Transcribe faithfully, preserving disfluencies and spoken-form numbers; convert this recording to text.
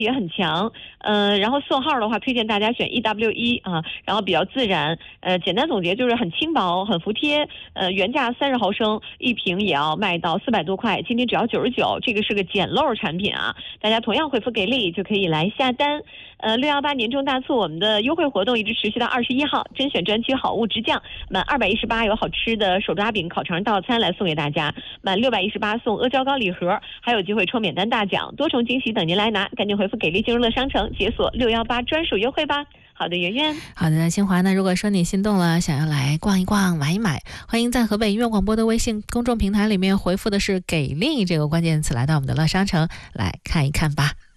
也很强，呃，然后色号的话，推荐大家选 E W 一啊，然后比较自然，呃，简单总结就是很轻薄、很服帖，呃，原价三十毫升一瓶也要卖到四百多块，今天只要九十九，这个是个捡漏产品啊，大家同样回复给力就可以来下单。呃，六幺八年终大促，我们的优惠活动一直持续到二十一号，甄选专区好物直降，满二百一十八有好吃的手抓饼、烤肠套餐来送给大家，满六百一十八送阿胶糕礼盒，还有机会抽免单大奖，多重惊喜等您来拿，赶紧回复给力进入乐商城，解锁六幺八专属优惠吧。好的，圆圆。 好的，清华呢，如果说你心动了，想要来逛一逛、买一买，欢迎在河北音乐广播的微信公众平台里面回复的是给力这个关键词，来到我们的乐商城来看一看吧。